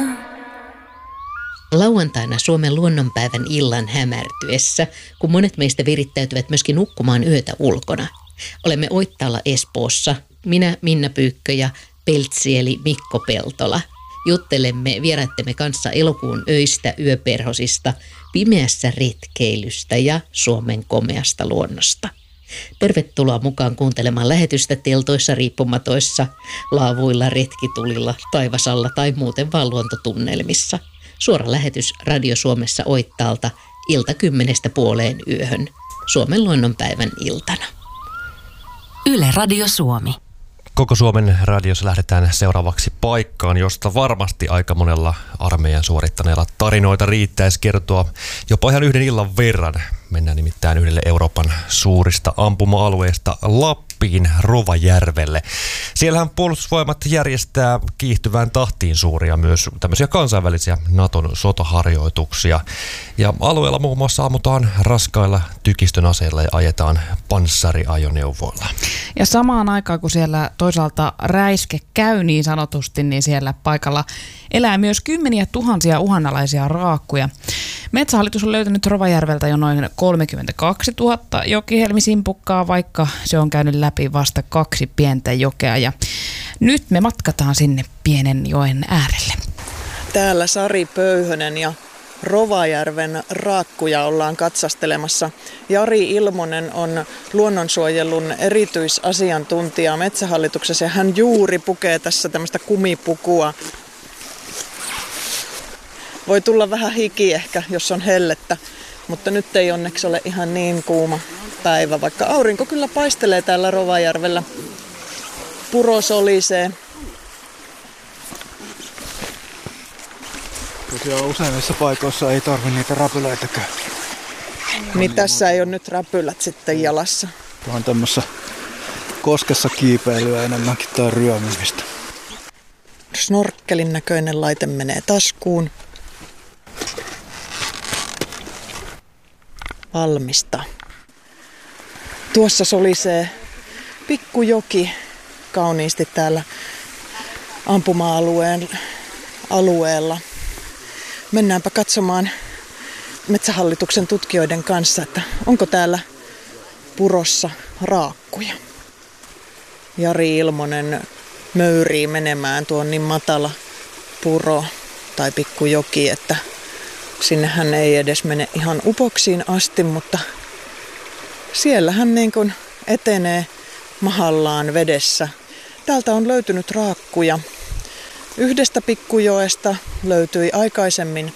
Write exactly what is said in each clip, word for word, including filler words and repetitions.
Lauantaina Suomen luonnonpäivän illan hämärtyessä, kun monet meistä virittäytyvät myöskin nukkumaan yötä ulkona. Olemme Oittaalla Espoossa, minä Minna Pyykkö ja Peltsi eli Mikko Peltola. Juttelemme vieraittemme kanssa elokuun öistä, yöperhosista, pimeässä retkeilystä ja Suomen komeasta luonnosta. Tervetuloa mukaan kuuntelemaan lähetystä teltoissa, riippumatoissa, laavuilla, retkitulilla, taivasalla tai muuten vaan luontotunnelmissa. Suora lähetys Radio Suomessa Oittaalta ilta kymmenestä puoleen yöhön Suomen luonnonpäivän iltana. Yle Radio Suomi. Koko Suomen radiossa lähdetään seuraavaksi paikkaan, josta varmasti aika monella armeijan suorittaneella tarinoita riittäisi kertoa jopa ihan yhden illan verran. Mennään nimittäin yhdelle Euroopan suurista ampuma-alueista Lappiin Rovajärvelle. Siellähän puolustusvoimat järjestää kiihtyvään tahtiin suuria myös tämmöisiä kansainvälisiä Naton sotaharjoituksia. Ja alueella muun muassa ammutaan raskailla tykistön aseilla ja ajetaan panssariajoneuvoilla. Ja samaan aikaan, kun siellä toisaalta räiske käy niin sanotusti, niin siellä paikalla elää myös kymmeniä tuhansia uhanalaisia raakkuja. Metsähallitus on löytänyt Rovajärveltä jo noin kolmekymmentäkaksituhatta jokihelmisimpukkaa, vaikka se on käynyt läpi vasta kaksi pientä jokea. Ja nyt me matkataan sinne pienen joen äärelle. Täällä Sari Pöyhönen ja Rovajärven raakkuja ollaan katsastelemassa. Jari Ilmonen on luonnonsuojelun erityisasiantuntija Metsähallituksessa ja hän juuri pukee tässä tämmöistä kumipukua. Voi tulla vähän hiki ehkä, jos on hellettä, mutta nyt ei onneksi ole ihan niin kuuma päivä, vaikka aurinko kyllä paistelee täällä Rovajärvellä. Puro solisee. Tosiaan useimmissa paikoissa ei tarvi niitä räpylöitäkään. Niin tässä ei ole nyt räpylät sitten jalassa. Tuo on tämmössä koskessa kiipeilyä enemmänkin tai ryömimistä. Snorkkelin näköinen laite menee taskuun. Valmista. Tuossa solisee pikkujoki kauniisti täällä ampuma-alueen alueella. Mennäänpä katsomaan Metsähallituksen tutkijoiden kanssa, että onko täällä purossa raakkuja. Jari Ilmonen möyrii menemään, tuo on niin matala puro tai pikkujoki, että sinnehän ei edes mene ihan upoksiin asti, mutta siellä hän niin kuin etenee mahallaan vedessä. Täältä on löytynyt raakkuja. Yhdestä pikkujoesta löytyi aikaisemmin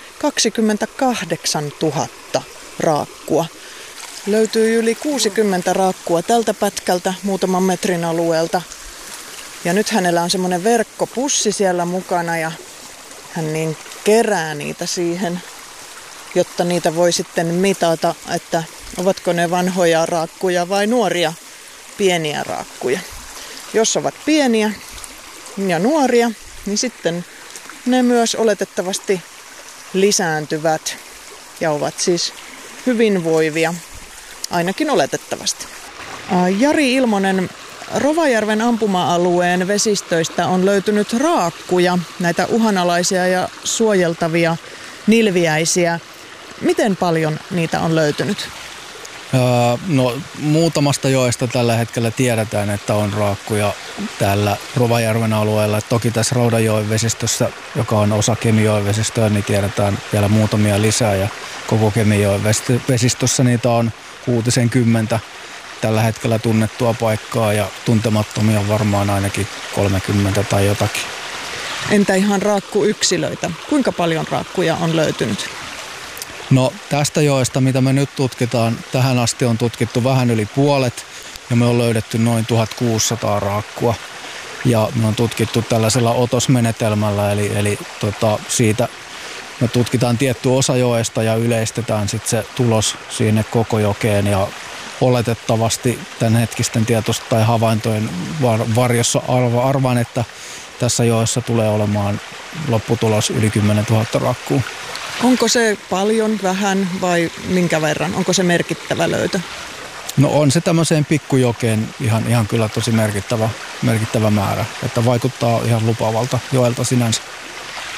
kaksikymmentäkahdeksantuhatta raakkua. Löytyi yli kuusikymmentä raakkua tältä pätkältä muutaman metrin alueelta. Ja nyt hänellä on semmoinen verkkopussi siellä mukana ja hän niin kerää niitä siihen, jotta niitä voi sitten mitata, että ovatko ne vanhoja raakkuja vai nuoria pieniä raakkuja. Jos ovat pieniä ja nuoria, niin sitten ne myös oletettavasti lisääntyvät ja ovat siis hyvinvoivia, ainakin oletettavasti. Jari Ilmonen, Rovajärven ampuma-alueen vesistöistä on löytynyt raakkuja, näitä uhanalaisia ja suojeltavia nilviäisiä. Miten paljon niitä on löytynyt? Öö, no muutamasta joesta tällä hetkellä tiedetään, että on raakkuja täällä Rovajärven alueella. Toki tässä Raudanjoen vesistössä, joka on osa Kemijoen vesistöä, niin tiedetään vielä muutamia lisää. Ja koko Kemijoen vesistössä niitä on kuutisenkymmentä tällä hetkellä tunnettua paikkaa ja tuntemattomia varmaan ainakin kolmekymmentä tai jotakin. Entä ihan raakkuyksiköitä? Kuinka paljon raakkuja on löytynyt? No tästä joesta, mitä me nyt tutkitaan, tähän asti on tutkittu vähän yli puolet ja me on löydetty noin tuhatkuusisataa raakkua. Ja me on tutkittu tällaisella otosmenetelmällä, eli, eli tota, siitä me tutkitaan tietty osa joesta ja yleistetään sitten se tulos sinne koko jokeen ja oletettavasti tämänhetkisten tietoista tai havaintojen var- varjossa arva- arvaan, että tässä joessa tulee olemaan lopputulos yli kymmenen tuhatta raakkua. Onko se paljon, vähän vai minkä verran? Onko se merkittävä löytö? No on se tämmöiseen pikkujokeen ihan, ihan kyllä tosi merkittävä, merkittävä määrä, että vaikuttaa ihan lupaavalta joelta sinänsä.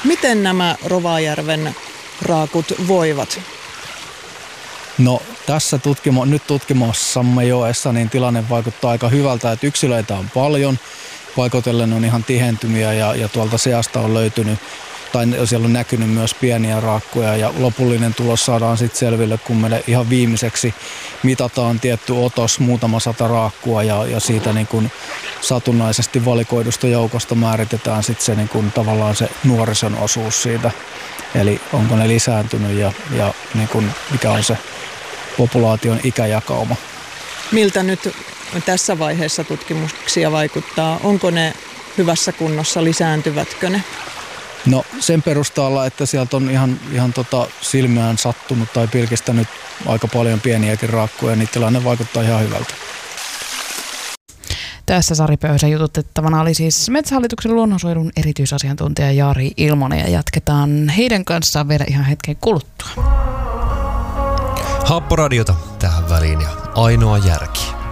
Miten nämä Rovajärven raakut voivat? No tässä tutkimo, nyt tutkimossamme joessa niin tilanne vaikuttaa aika hyvältä, että yksilöitä on paljon, paikoitellen on ihan tihentymiä ja, ja tuolta seasta on löytynyt, tai siellä on näkynyt myös pieniä raakkuja ja lopullinen tulos saadaan sitten selville, kun meille ihan viimeiseksi mitataan tietty otos, muutama sata raakkua ja, ja siitä niin kuin satunnaisesti valikoidusta joukosta määritetään sitten se niin kuin tavallaan se nuorison osuus siitä, eli onko ne lisääntynyt ja, ja niin kuin mikä on se populaation ikäjakauma. Miltä nyt tässä vaiheessa tutkimuksia vaikuttaa? Onko ne hyvässä kunnossa, lisääntyvätkö ne? No sen perusteella, että sieltä on ihan, ihan tota silmään sattunut tai pilkistänyt aika paljon pieniäkin raakkuja, niin tilanne vaikuttaa ihan hyvältä. Tässä Sari Pöyhösen jututettavana oli siis Metsähallituksen luonnonsuojelun erityisasiantuntija Jari Ilmonen ja jatketaan heidän kanssaan vielä ihan hetken kuluttua. Happoradiota tähän väliin ja ainoa järki.